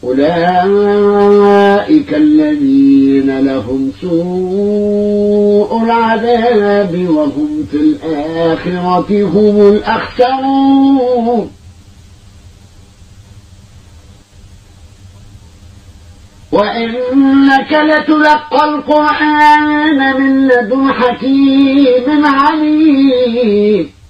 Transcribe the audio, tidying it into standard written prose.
أولئك الذين لهم سوء العذاب وهم في الآخرة هم الأخسرون. وإنك لتلقى القرآن من لدن حكيم عليم.